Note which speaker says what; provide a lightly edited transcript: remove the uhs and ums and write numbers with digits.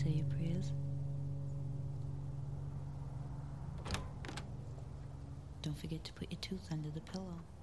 Speaker 1: say your prayers. Don't forget to put your tooth under the pillow.